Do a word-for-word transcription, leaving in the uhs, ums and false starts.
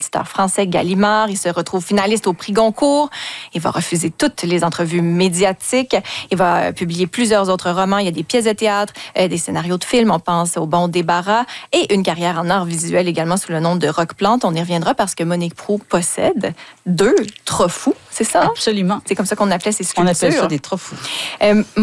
éditeur français Gallimard. Il se retrouve finaliste au prix Goncourt. Il va refuser toutes les entrevues médiatiques. Il va publier plusieurs autres romans. Il y a des pièces de théâtre, euh, des scénarios de films. On pense au Bon débarras et une carrière en art visuel également sous le nom de Rock Plante. On y reviendra parce que Monique Proulx possède deux trophées. C'est ça? Absolument. C'est comme ça qu'on appelait ces sculptures. On appelle ça des trophées. Euh,